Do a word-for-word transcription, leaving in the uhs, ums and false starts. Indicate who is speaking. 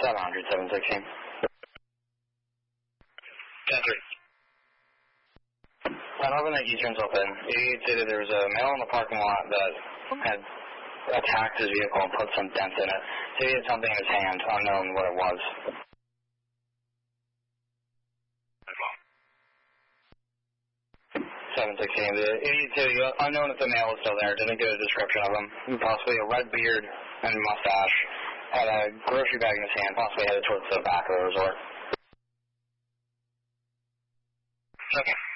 Speaker 1: seven hundred, seven sixteen.
Speaker 2: ten three.
Speaker 1: I don't have any U-turns open. eighty-eight stated there was a male in the parking lot that had attacked his vehicle and put some dents in it. So he had something in his hand, unknown what it was. seven sixteen. The eighty-two, unknown if the male was still there, didn't get a description of him. Possibly a red beard and mustache. Had a grocery bag in his hand, possibly headed towards the back of the resort.
Speaker 2: Okay.